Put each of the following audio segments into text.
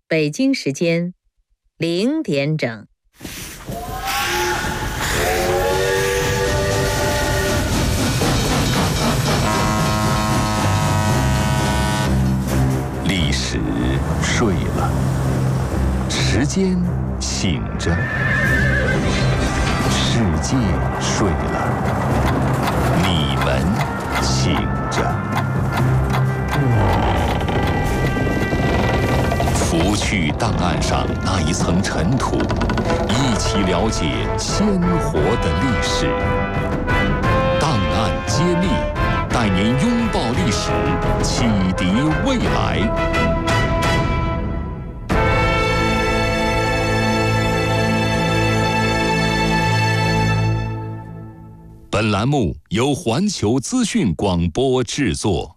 北京时间0点整。 历史睡了，时间醒着，世界睡了，你们醒着。拂去档案上那一层尘土，一起了解鲜活的历史。档案揭秘，带您拥抱历史，启迪未来。本栏目由环球资讯广播制作。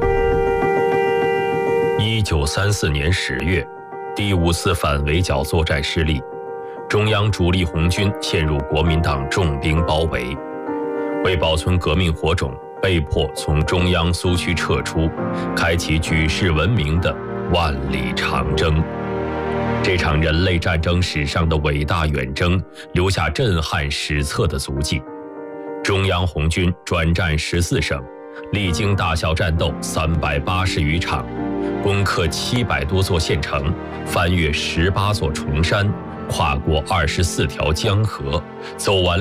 1934年10月，第5次反围剿作战失利，中央主力红军陷入国民党重兵包围，为保存革命火种，被迫从中央苏区撤出，开启举世闻名的万里长征。这场人类战争史上的伟大远征，留下震撼史册的足迹。中央红军转战14省，历经大小战斗380余场，攻克700多座县城，翻越18座重山，跨过24条江河，走完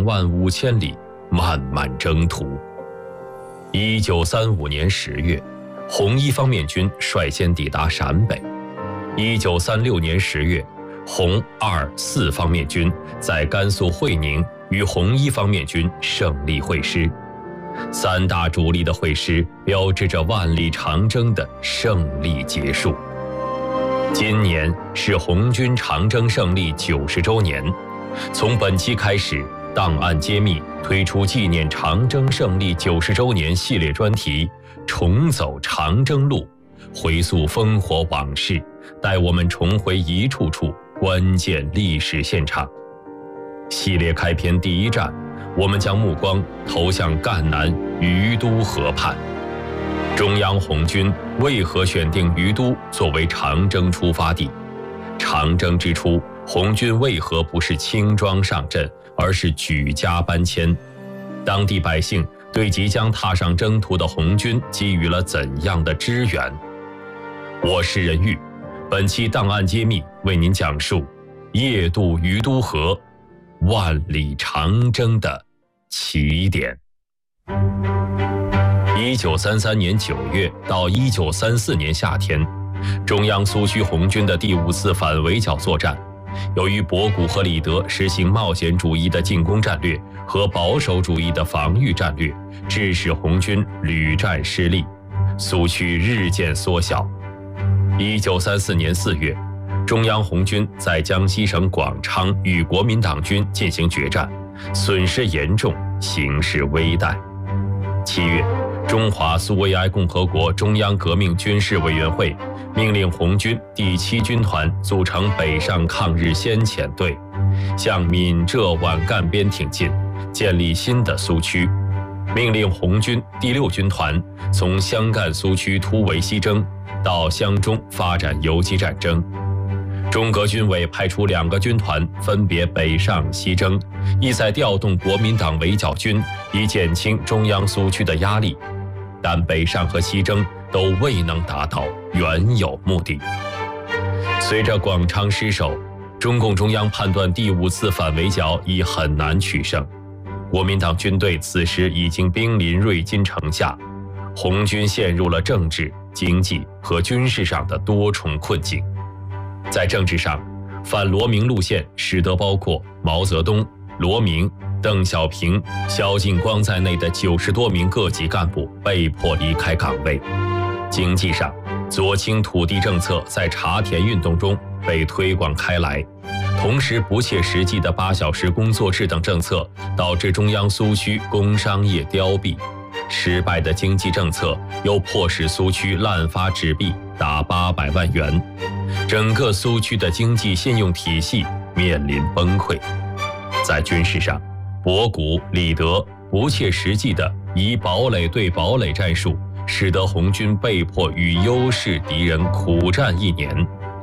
25000里漫漫征途。1935年10月，红一方面军率先抵达陕北。1936年10月，红2、4方面军在甘肃会宁与红一方面军胜利会师。3大主力的会师，标志着万里长征的胜利结束。今年是红军长征胜利90周年，从本期开始，档案揭秘推出纪念长征胜利90周年系列专题，重走长征路，回溯烽火往事，带我们重回一处处关键历史现场。系列开篇第一站，我们将目光投向赣南于都河畔。中央红军为何选定于都作为长征出发地？长征之初，红军为何不是轻装上阵，而是举家搬迁？当地百姓对即将踏上征途的红军给予了怎样的支援？我是任玉，本期档案揭秘为您讲述夜渡于都河，万里长征的起点。1933年9月到1934年夏天，中央苏区红军的第5次反围剿作战，由于博古和李德实行冒险主义的进攻战略和保守主义的防御战略，致使红军屡战失利，苏区日渐缩小。1934年4月，中央红军在江西省广昌与国民党军进行决战，损失严重，形势危殆。7月，中华苏维埃共和国中央革命军事委员会命令红军第7军团组成北上抗日先遣队，向闽浙皖赣边挺进，建立新的苏区。命令红军第6军团从湘赣苏区突围西征，到湘中发展游击战争。中革军委派出2个军团分别北上西征，意在调动国民党围剿军，以减轻中央苏区的压力。但北上和西征都未能达到原有目的。随着广昌失守，中共中央判断第5次反围剿已很难取胜。国民党军队此时已经兵临瑞金城下，红军陷入了政治、经济和军事上的多重困境。在政治上，反罗明路线使得包括毛泽东、罗明、邓小平、萧劲光在内的90多名各级干部被迫离开岗位。经济上，左倾土地政策在茶田运动中被推广开来，同时不切实际的8小时工作制等政策导致中央苏区工商业凋敝，失败的经济政策又迫使苏区滥发纸币达800万元，整个苏区的经济信用体系面临崩溃。在军事上，博古、李德不切实际的以堡垒对堡垒战术，使得红军被迫与优势敌人苦战1年。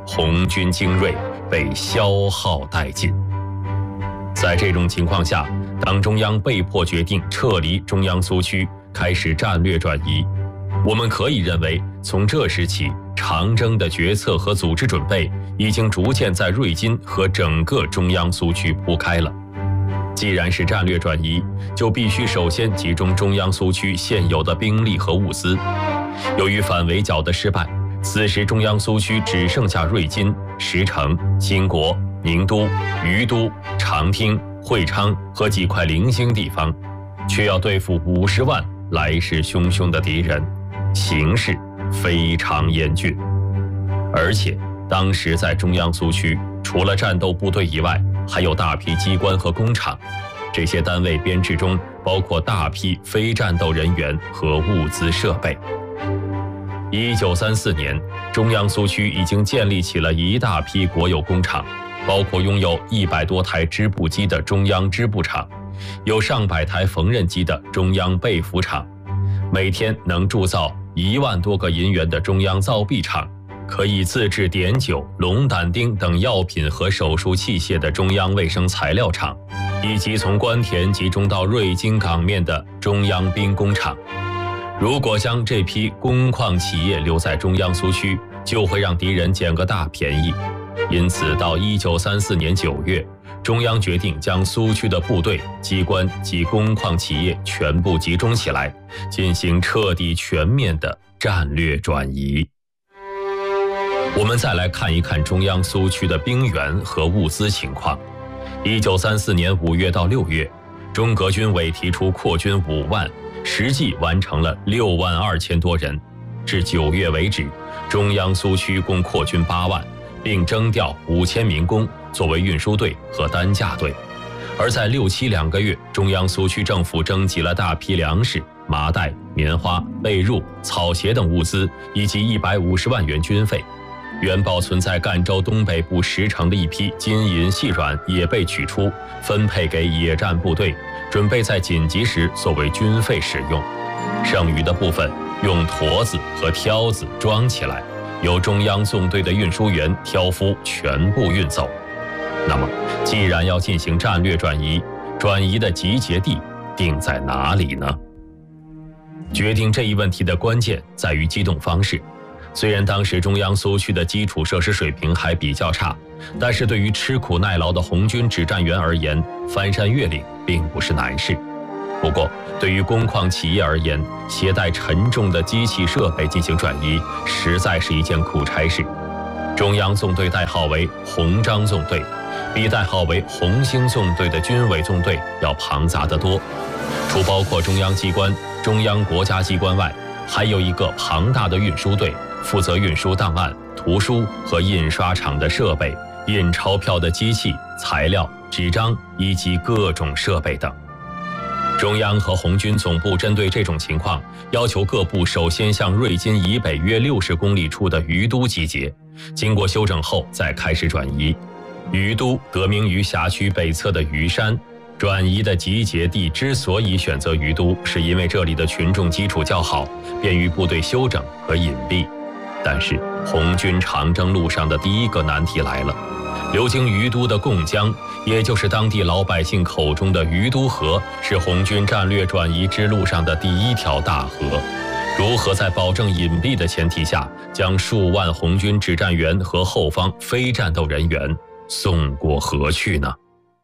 红军精锐被消耗殆尽。在这种情况下，党中央被迫决定撤离中央苏区，开始战略转移。我们可以认为，从这时起，长征的决策和组织准备已经逐渐在瑞金和整个中央苏区铺开了。既然是战略转移，就必须首先集中中央苏区现有的兵力和物资。由于反围剿的失败，此时中央苏区只剩下瑞金、石城、兴国、宁都、于都、长汀、会昌和几块零星地方，却要对付50万来势汹汹的敌人，形势非常严峻。而且当时在中央苏区，除了战斗部队以外，还有大批机关和工厂，这些单位编制中包括大批非战斗人员和物资设备。1934年，中央苏区已经建立起了一大批国有工厂，包括拥有100多台织布机的中央织布厂，有上百台缝纫机的中央被服厂，每天能铸造1万多个银元的中央造币厂，可以自制碘酒、龙胆丁等药品和手术器械的中央卫生材料厂，以及从关田集中到瑞金港面的中央兵工厂。如果将这批工矿企业留在中央苏区，就会让敌人捡个大便宜。因此，到1934年9月，中央决定将苏区的部队、机关及工矿企业全部集中起来，进行彻底全面的战略转移。我们再来看一看中央苏区的兵员和物资情况。1934年5月到6月，中革军委提出扩军5万，实际完成了6万2千多人。至9月为止，中央苏区共扩军8万，并征调5000民工作为运输队和担架队。而在6、72个月，中央苏区政府征集了大批粮食、麻袋、棉花、被褥、草鞋等物资，以及150万元军费。原保存在赣州东北部石城的一批金银细软也被取出，分配给野战部队，准备在紧急时作为军费使用。剩余的部分用驼子和挑子装起来，由中央纵队的运输员挑夫全部运走。那么，既然要进行战略转移，转移的集结地定在哪里呢？决定这一问题的关键在于机动方式。虽然当时中央苏区的基础设施水平还比较差，但是对于吃苦耐劳的红军指战员而言，翻山越岭并不是难事。不过，对于工矿企业而言，携带沉重的机器设备进行转移，实在是一件苦差事。中央纵队代号为红章纵队，比代号为红星纵队的军委纵队要庞杂得多。除包括中央机关、中央国家机关外，还有一个庞大的运输队，负责运输档案、图书和印刷厂的设备、印钞票的机器、材料、纸张以及各种设备等。中央和红军总部针对这种情况，要求各部首先向瑞金以北约60公里处的于都集结，经过休整后再开始转移。于都得名于辖区北侧的于山。转移的集结地之所以选择于都，是因为这里的群众基础较好，便于部队休整和隐蔽。但是红军长征路上的第一个难题来了，流经于都的贡江，也就是当地老百姓口中的于都河，是红军战略转移之路上的第一条大河。如何在保证隐蔽的前提下，将数万红军指战员和后方非战斗人员送过河去呢？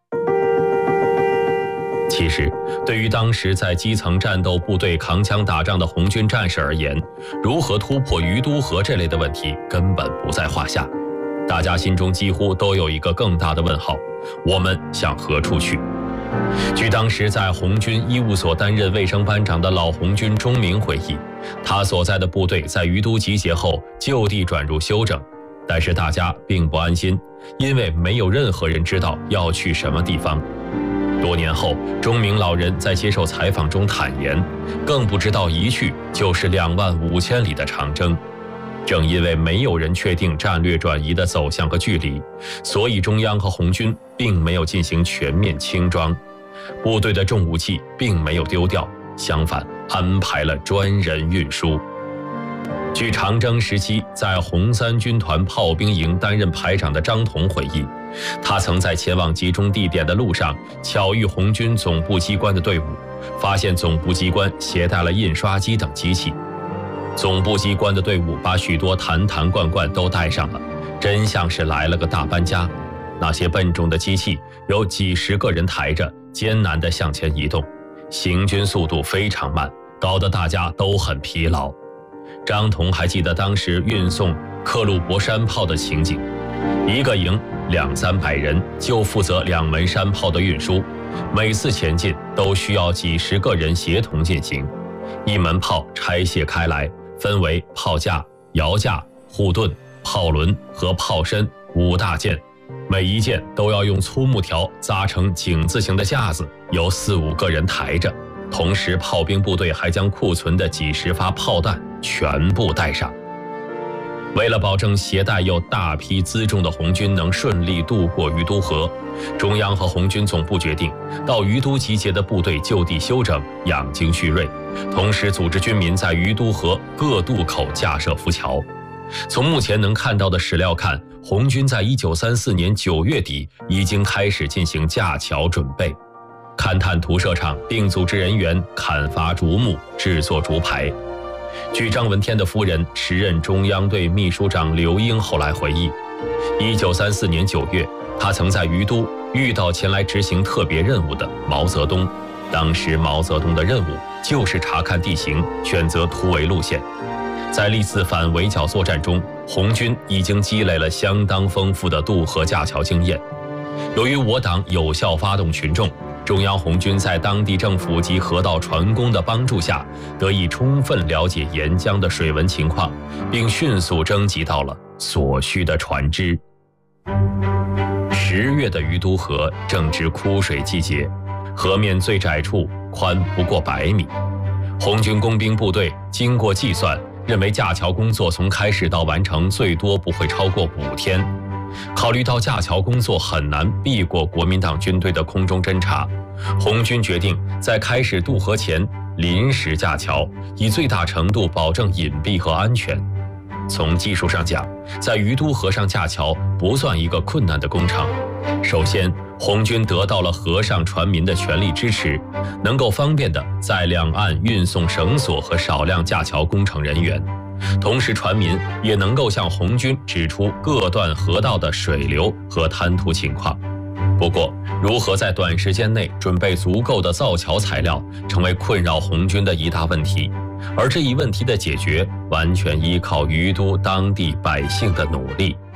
其实，对于当时在基层战斗部队扛枪打仗的红军战士而言，如何突破于都河这类的问题根本不在话下。大家心中几乎都有一个更大的问号：我们向何处去？据当时在红军医务所担任卫生班长的老红军钟鸣回忆，他所在的部队在于都集结后就地转入休整，但是大家并不安心，因为没有任何人知道要去什么地方。多年后，钟鸣老人在接受采访中坦言，更不知道一去就是2万5千里的长征。正因为没有人确定战略转移的走向和距离，所以中央和红军并没有进行全面轻装，部队的重武器并没有丢掉，相反安排了专人运输。 据长征时期在红三军团炮兵营担任排长的张同回忆，他曾在前往集中地点的路上巧遇红军总部机关的队伍，发现总部机关携带了印刷机等机器。总部机关的队伍把许多坛罐罐都带上了，真像是来了个大搬家。那些笨重的机器有几十个人抬着，艰难地向前移动，行军速度非常慢，搞得大家都很疲劳。张同还记得当时运送克虏伯山炮的情景，一个营200-300人就负责2门山炮的运输，每次前进都需要几十个人协同进行。一门炮拆卸开来，分为炮架、摇架、护盾、炮轮和炮身5大件，每一件都要用粗木条扎成井字形的架子，由4-5个人抬着。同时炮兵部队还将库存的几十发炮弹全部带上。为了保证携带有大批辎重的红军能顺利渡过于都河，中央和红军总部决定到于都集结的部队就地休整，养精蓄锐，同时组织军民在于都河各渡口架设浮桥。从目前能看到的史料看，红军在1934年9月底已经开始进行架桥准备。勘探图设场并组织人员砍伐竹木，制作竹排。据张闻天的夫人、时任中央队秘书长刘英后来回忆，1934年9月，他曾在于都遇到前来执行特别任务的毛泽东。当时毛泽东的任务就是查看地形，选择突围路线。在历次反围剿作战中，红军已经积累了相当丰富的渡河架桥经验。由于我党有效发动群众，中央红军在当地政府及河道船工的帮助下，得以充分了解沿江的水文情况，并迅速征集到了所需的船只。10月的于都河正值枯水季节，河面最窄处宽不过100米。红军工兵部队经过计算，认为架桥工作从开始到完成最多不会超过5天。考虑到架桥工作很难避过国民党军队的空中侦察，红军决定在开始渡河前临时架桥，以最大程度保证隐蔽和安全。从技术上讲，在于都河上架桥不算一个困难的工程。首先，红军得到了河上船民的全力支持，能够方便地在两岸运送绳索和少量架桥工程人员。同时，船民也能够向红军指出各段河道的水流和滩涂情况。不过，如何在短时间内准备足够的造桥材料，成为困扰红军的一大问题。而这一问题的解决，完全依靠于都当地百姓的努力。